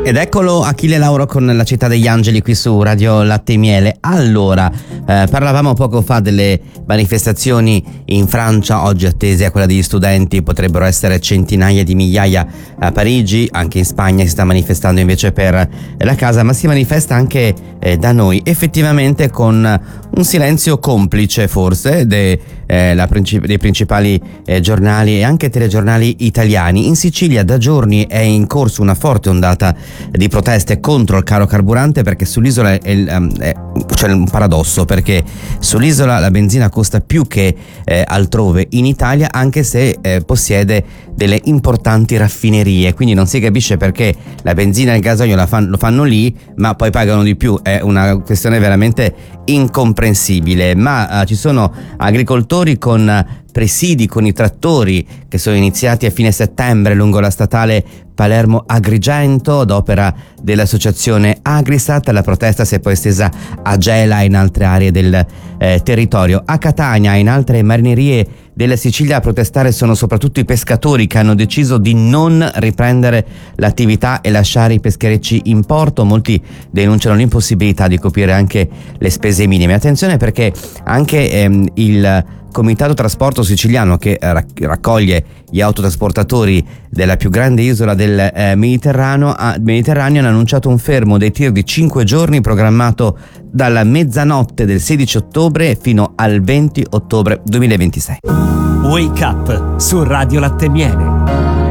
Ed eccolo Achille Lauro con La città degli angeli qui su Radio Latte e Miele. Allora, parlavamo poco fa delle manifestazioni in Francia, oggi attese a quella degli studenti, potrebbero essere centinaia di migliaia a Parigi, anche in Spagna si sta manifestando invece per la casa, ma si manifesta anche da noi, effettivamente con un silenzio complice forse dei principali giornali e anche telegiornali italiani. In Sicilia da giorni è in corso una forte ondata di proteste contro il caro carburante, perché sull'isola c'è un paradosso, perché sull'isola la benzina costa più che altrove in Italia, anche se possiede delle importanti raffinerie, quindi non si capisce perché la benzina e il gasolio lo fanno lì ma poi pagano di più. È una questione veramente incomprensibile, ma ci sono agricoltori con presidi con i trattori che sono iniziati a fine settembre lungo la statale Palermo-Agrigento ad opera dell'associazione Agrisat. La protesta si è poi estesa a Gela e in altre aree del territorio. A Catania e in altre marinerie della Sicilia a protestare sono soprattutto i pescatori, che hanno deciso di non riprendere l'attività e lasciare i pescherecci in porto. Molti denunciano l'impossibilità di coprire anche le spese minime. Attenzione, perché anche il Comitato Trasporto Siciliano, che raccoglie gli autotrasportatori della più grande isola del Mediterraneo, hanno annunciato un fermo dei tir di 5 giorni programmato dalla mezzanotte del 16 ottobre fino al 20 ottobre 2026. Wake Up su Radio Latte e Miele.